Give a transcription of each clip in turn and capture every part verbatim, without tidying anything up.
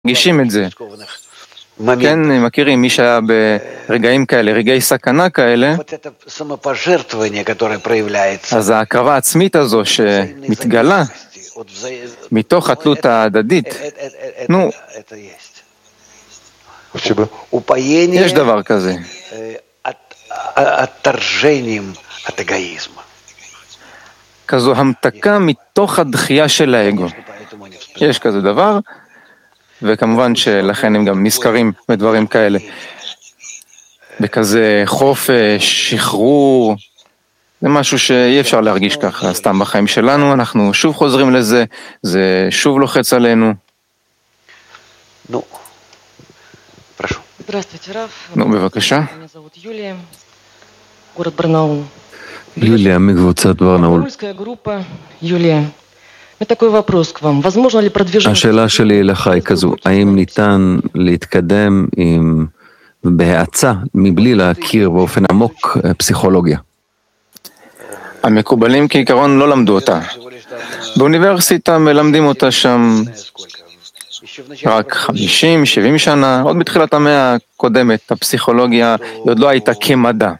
מרגישים את זה. כן, מכירים, מי שהיה ברגעים כאלה, רגעי סכנה כאלה, אז ההקרבה העצמית הזו שמתגלה מתוך התלות ההדדית, נו, יש דבר כזה. כזו המתקה מתוך הדחייה של האגו. יש כזה דבר, וכמובן שלכן הם גם נזכרים בדברים כאלה. בכזה חופש, שחרור, זה משהו שאי אפשר להרגיש ככה, סתם בחיים שלנו, אנחנו שוב חוזרים לזה, זה שוב לוחץ עלינו. נו, прошу. Здравствуйте, Раф. נו, бывакаша. Меня зовут Юлия, город Барнаул. Юлия, מקבוצת ברנאול. Барнаульская группа. Юлия, у меня такой вопрос к вам. Возможно ли продвижение... השאלה שלי אליך היא כזו, האם ניתן להתקדם עם בהאצה מבלי להכיר באופן עמוק פסיכולוגיה? המקובלים כעיקרון לא למדו אותה. באוניברסיטה מלמדים אותה שם רק חמישים שבעים שנה, עוד בתחילת המאה הקודמת, הפסיכולוגיה עוד לא הייתה כמדע.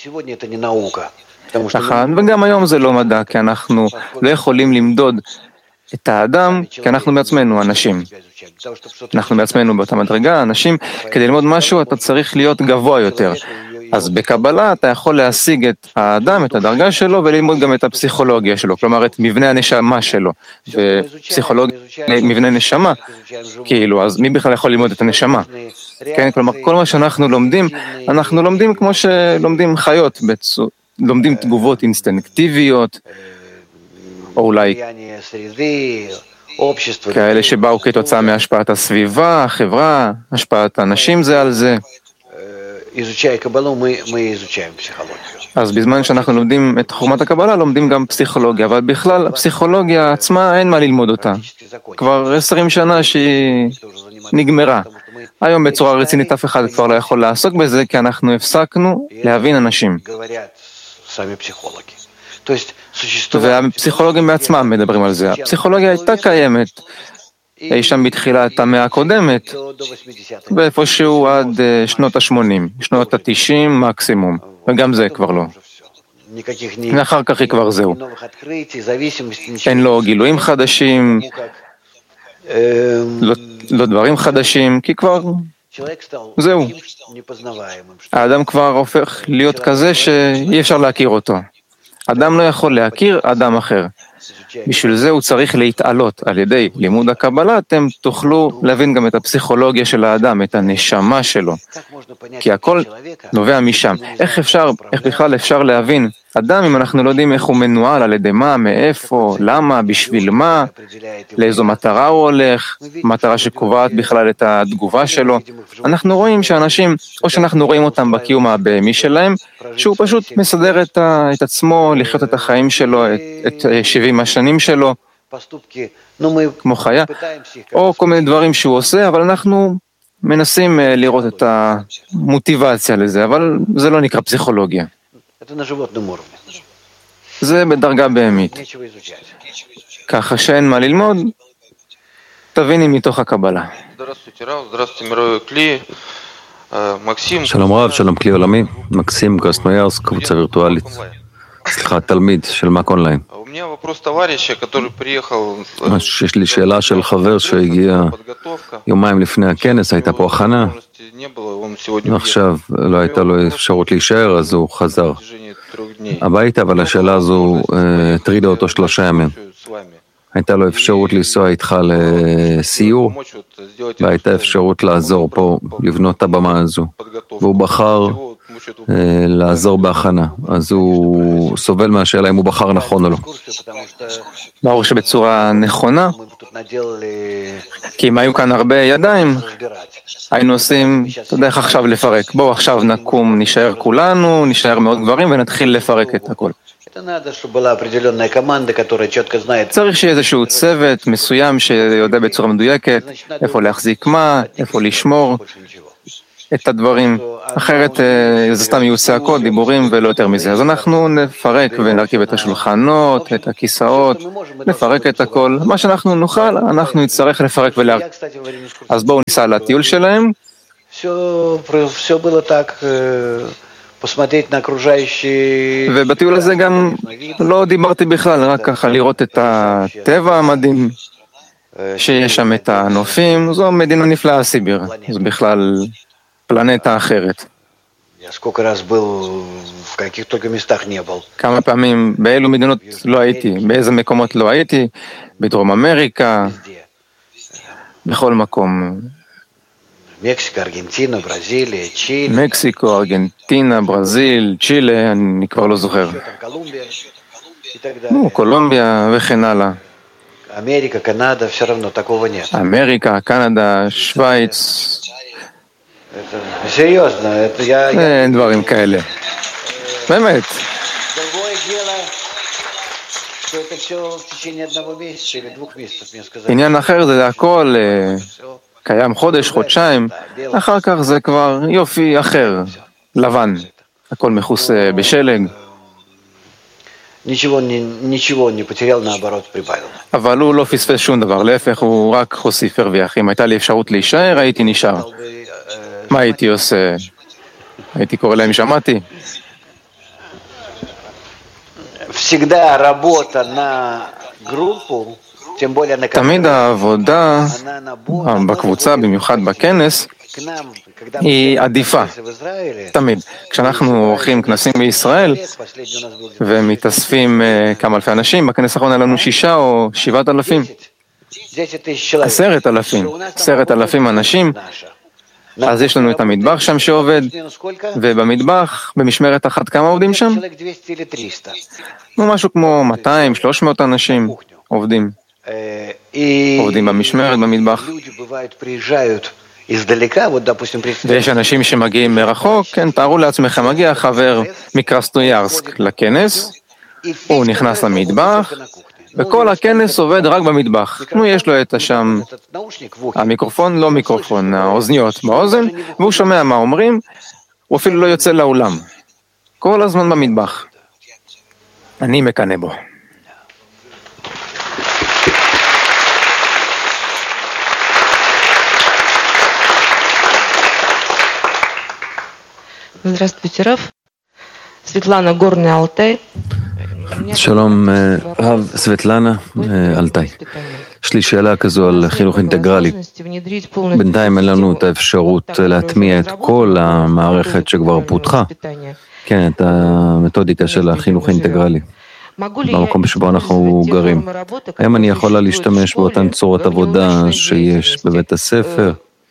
וגם היום זה לא מדע, כי אנחנו לא יכולים למדוד את האדם, כי אנחנו בעצמנו אנשים. אנחנו בעצמנו באותה מדרגה, אנשים, כדי ללמוד משהו אתה צריך להיות גבוה יותר. אז בקבלה אתה יכול להשיג את האדם, את הדרגה שלו, וללמוד גם את הפסיכולוגיה שלו, כלומר את מבנה הנשמה שלו. ופסיכולוגיה, מבנה נשמה, כאילו, אז מי בכלל יכול ללמוד את הנשמה? כן, כלומר, כל מה שאנחנו לומדים, אנחנו לומדים כמו שלומדים חיות, בצו, לומדים תגובות אינסטינקטיביות, או אולי כאלה שבאו כתוצאה מהשפעת הסביבה, החברה, השפעת האנשים זה על זה. אז בזמן שאנחנו לומדים את חוכמת הקבלה, לומדים גם פסיכולוגיה, אבל בכלל הפסיכולוגיה עצמה אין מה ללמוד אותה. כבר עשרים שנה שהיא נגמרה. היום בצורה רצינית אף אחד כבר לא יכול לעסוק בזה, כי אנחנו הפסקנו להבין אנשים. והפסיכולוגים בעצמם מדברים על זה. הפסיכולוגיה הייתה קיימת אי שם בתחילת המאה הקודמת, ואיפשהו עד שנות ה-שמונים, שנות ה-תשעים מקסימום, וגם זה כבר לא. ואחר כך היא כבר זהו. אין לו גילויים חדשים, לא, לא דברים חדשים, כי כבר זהו. האדם כבר הופך להיות כזה שאי אפשר להכיר אותו. אדם לא יכול להכיר אדם אחר. בשביל זה הוא צריך להתעלות. על ידי לימוד הקבלה אתם תוכלו להבין גם את הפסיכולוגיה של האדם, את הנשמה שלו. כי הכל נובע משם. איך אפשר, איך בכלל אפשר להבין אדם אם אנחנו לא יודעים איך הוא מנוהל, על ידי מה, מאיפה, למה, בשביל מה, לאיזו מטרה הוא הולך, מטרה שקובעת בכלל את התגובה שלו. אנחנו רואים שאנשים, או שאנחנו רואים אותם בקיום הבהמי שלהם, שהוא פשוט מסדר את, ה, את עצמו, לחיות את החיים שלו, את, את שבעים השנים שלו, כמו חיה, או כל מיני דברים שהוא עושה, אבל אנחנו מנסים לראות את המוטיבציה לזה, אבל זה לא נקרא פסיכולוגיה. זה בדרגה בהמית. ככה שאין מה ללמוד, תביני מתוך הקבלה. שלום רב, שלום כלי עולמי, מקסים קרסנויארסק, קבוצה וירטואלית. סליחה, תלמיד של מק אונליין. יש לי שאלה של חבר שהגיע יומיים לפני הכנס, הייתה פה הכנה, ועכשיו לא הייתה לו אפשרות להישאר, אז הוא חזר הביתה, אבל השאלה הזו הטרידה אותו שלושה ימים. הייתה לו אפשרות לנסוע איתך לסיור, והייתה אפשרות לעזור פה, לבנות את הבמה הזו, והוא בחר לעזור בהכנה, אז הוא סובל מהשאלה אם הוא בחר נכון או לא. ברור שבצורה נכונה, כי אם היו כאן הרבה ידיים, היינו עושים, אתה יודע איך עכשיו לפרק, בואו עכשיו נקום, נשאר כולנו, נשאר מאוד גברים ונתחיל לפרק את הכל. צריך שיהיה איזשהו צוות מסוים שיודע בצורה מדויקת איפה להחזיק מה, איפה לשמור, את הדברים, אחרת זה סתם יהיו צעקות, דיבורים ולא יותר מזה. אז אנחנו נפרק ונרכיב את השולחנות, את הכיסאות, נפרק את הכל. מה שאנחנו נוכל, אנחנו נצטרך לפרק ולהרכיב. אז בואו ניסע לטיול שלהם. ובטיול הזה גם לא דיברתי בכלל, רק ככה לראות את הטבע המדהים, שיש שם את הנופים. זו מדינה נפלאה, סיביר, זה בכלל פלנטה אחרת. כמה פעמים, באילו מדינות לא הייתי, באיזה מקומות לא הייתי, בדרום אמריקה, בכל מקום. מקסיקו, ארגנטינה, ברזיליה, צ'ילה. מקסיקו, ארגנטינה, ברזיל, צ'ילה, אני כבר לא זוכר. נו, קולומביה וכן הלאה. אמריקה, קנדה, все равно такого нет. אמריקה, קנדה, שוויץ. серьезно, это я אין דברים כאלה. באמת. עניין אחר זה הכל קיים חודש, חודשיים, אחר כך זה כבר יופי אחר, לבן, הכל מכוסה בשלג. אבל הוא לא פספס שום דבר, להפך הוא רק הוסיף הרוויח. אם הייתה לי אפשרות להישאר, הייתי נשאר. מה הייתי עושה? הייתי קורא להם שמעתי. תמיד העבודה בקבוצה, במיוחד בכנס, היא עדיפה. תמיד. כשאנחנו עורכים כנסים בישראל ומתאספים כמה אלפי אנשים, בכנס האחרון היה לנו שישה או שבעת אלפים. עשרת אלפים. עשרת אלפים אנשים. אז יש לנו את המטבח שם שעובד, ובמטבח, במשמרת אחת, כמה עובדים שם? משהו כמו מאתיים שלוש מאות אנשים עובדים. עובדים במשמרת, במטבח. ויש אנשים שמגיעים מרחוק, כן, תארו לעצמכם, מגיע חבר מקרסנויארסק לכנס, הוא נכנס למטבח, וכל הכנס עובד רק במטבח. נו, יש לו את השם, המיקרופון, לא מיקרופון, האוזניות באוזן, והוא שומע מה אומרים, הוא אפילו לא יוצא לאולם. כל הזמן במטבח. אני מקנא בו. Здравствуйте, Рав. Светлана, Горный Алтай. שלום, רב סבטלנה, אלתאי. יש לי שאלה כזו על חינוך אינטגרלי. בינתיים אין לנו את האפשרות להטמיע את כל המערכת שכבר פותחה. כן, את המתודיקה של החינוך האינטגרלי. במקום שבו אנחנו גרים. האם אני יכולה להשתמש באותן צורת עבודה שיש בבית הספר?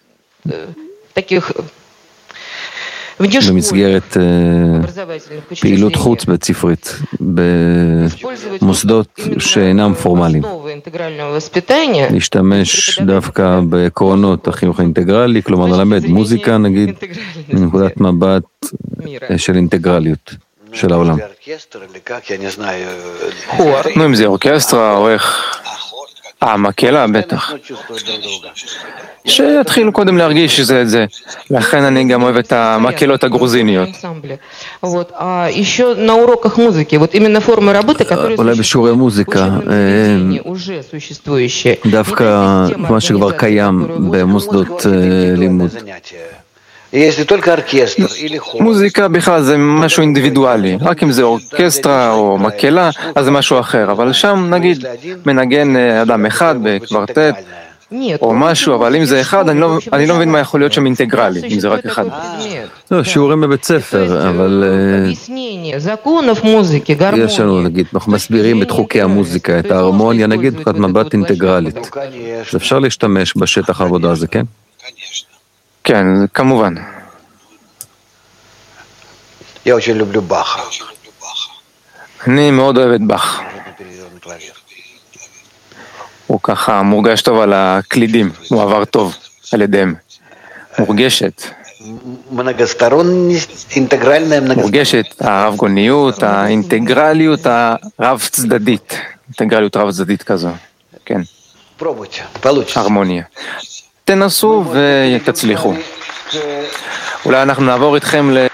במסגרת פעילות חוץ בית ספרית, במוסדות שאינם פורמליים. להשתמש דווקא בעקרונות החינוך האינטגרלי, כלומר ללמד מוזיקה נגיד, מנקודת מבט של אינטגרליות של העולם. נו, אם זה אורקסטרה או איך... אה, מקהלה, בטח. שיתחילו קודם להרגיש שזה את זה. לכן אני גם אוהב את המקהלות הגרוזיניות. אולי בשיעורי מוזיקה, דווקא מה שכבר קיים במוסדות לימוד. מוזיקה בכלל זה משהו אינדיבידואלי, רק אם זה אורקסטרה או מקהלה, אז זה משהו אחר, אבל שם נגיד מנגן אדם אחד בקוורטט או משהו, אבל אם זה אחד, אני לא, אני לא מבין מה יכול להיות שם אינטגרלי, אם זה רק אחד. לא, שיעורים בבית ספר, אבל יש לנו, נגיד, אנחנו מסבירים את חוקי המוזיקה, את ההרמוניה, נגיד, נקודת מבט אינטגרלית. אז אפשר להשתמש בשטח העבודה הזה, כן? כן, כמובן. אני מאוד אוהב את באך. הוא ככה מורגש טוב על הקלידים, הוא עבר טוב על ידיהם. מורגשת. מורגשת הרב גוניות, האינטגרליות הרב צדדית. אינטגרליות רב צדדית כזו, כן. הרמוניה. תנסו ותצליחו. אולי אנחנו נעבור איתכם ל...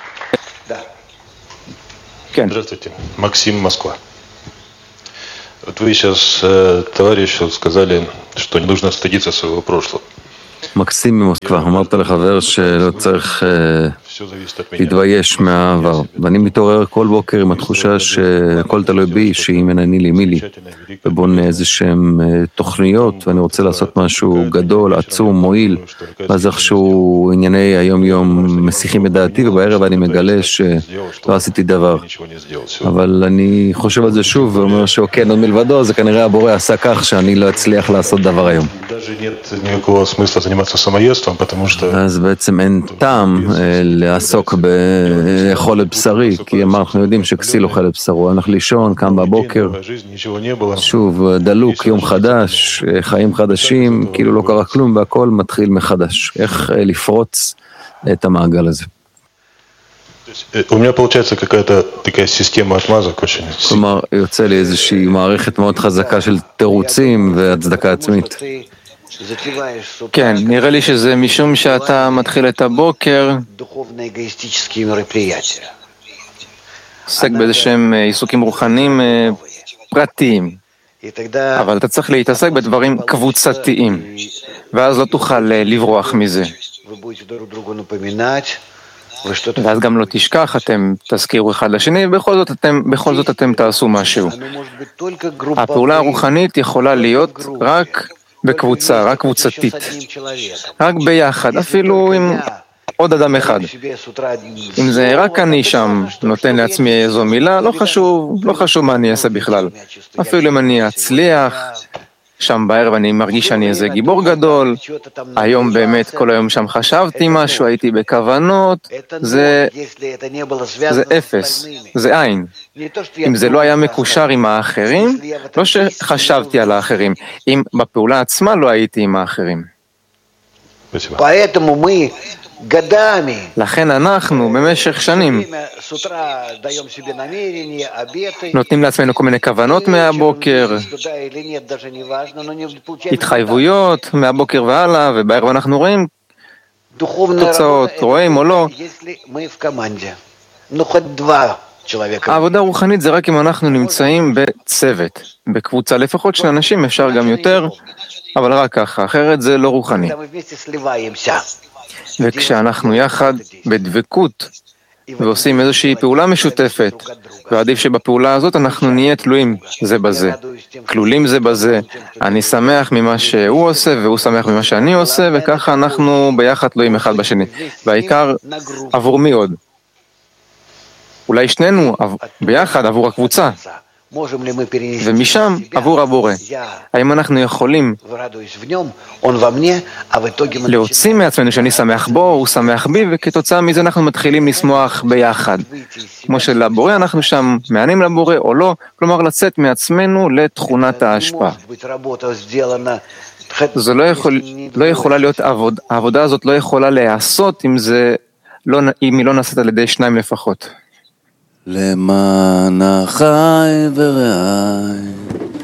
כן. Здравствуйте, Максим, Москва. Вот вы сейчас э, товарищу сказали, что не нужно стыдиться своего прошлого. מקסים ממוסקבה, אמרת לחבר שלא צריך להתבייש מהעבר, ואני מתעורר כל בוקר עם התחושה שהכל תלוי בי, שאם אין אני לי מי לי, ובונה איזה שהם תוכניות, ואני רוצה לעשות משהו גדול, עצום, מועיל, ואז איכשהו ענייני היום יום מסיחים את דעתי, ובערב אני מגלה שלא עשיתי דבר. אבל אני חושב על זה שוב, ואומר שאוקיי, עוד מלבדו, זה כנראה הבורא עשה כך שאני לא אצליח לעשות דבר היום. אז בעצם אין טעם לעסוק באכול את בשרי, כי אנחנו יודעים שכסיל אוכל את בשרו, הולך לישון, קם בבוקר, שוב דלוק, יום חדש, חיים חדשים, כאילו לא קרה כלום והכל מתחיל מחדש. איך לפרוץ את המעגל הזה? У меня получается какая-то такая система отмазок очень. כלומר, יוצא לי איזושהי מערכת מאוד חזקה של תירוצים והצדקה עצמית. כן, נראה לי שזה משום שאתה מתחיל את הבוקר, עוסק באיזה שהם עיסוקים רוחניים פרטיים, אבל אתה צריך להתעסק בדברים קבוצתיים, ואז לא תוכל לברוח מזה. ואז גם לא תשכח, אתם תזכירו אחד לשני, ובכל זאת אתם, בכל זאת אתם תעשו משהו. הפעולה הרוחנית יכולה להיות רק בקבוצה, רק קבוצתית, רק ביחד, אפילו עם עוד אדם אחד. אם זה רק אני שם נותן לעצמי איזו מילה, לא חשוב, לא חשוב מה אני אעשה בכלל. אפילו אם אני אצליח, שם בערב אני מרגיש שאני איזה גיבור גדול, היום באמת כל היום שם חשבתי משהו, הייתי בכוונות, זה, זה אפס, זה אין. אם זה לא היה מקושר עם האחרים, לא שחשבתי על האחרים, אם בפעולה עצמה לא הייתי עם האחרים. לכן אנחנו במשך שנים נותנים לעצמנו כל מיני כוונות מהבוקר, התחייבויות מהבוקר והלאה, ובערב אנחנו רואים תוצאות, רואים או לא. העבודה הרוחנית זה רק אם אנחנו נמצאים בצוות, בקבוצה, לפחות של אנשים, אפשר גם יותר, אבל רק ככה, אחרת זה לא רוחני. וכשאנחנו יחד בדבקות ועושים איזושהי פעולה משותפת, ועדיף שבפעולה הזאת אנחנו נהיה תלויים זה בזה, כלולים זה בזה, אני שמח ממה שהוא עושה והוא שמח ממה שאני עושה, וככה אנחנו ביחד תלויים אחד בשני. והעיקר עבור מי עוד? אולי שנינו ביחד עבור הקבוצה, ומשם עבור הבורא. האם אנחנו יכולים להוציא מעצמנו שאני שמח בו, הוא שמח בי, וכתוצאה מזה אנחנו מתחילים לשמוח ביחד. כמו שלבורא אנחנו שם מענים לבורא או לא, כלומר לצאת מעצמנו לתכונת ההשפעה. זה לא יכול, לא יכולה להיות עבודה, העבודה הזאת לא יכולה להיעשות אם זה לא, אם היא לא נעשית על ידי שניים לפחות. למען החי ורעי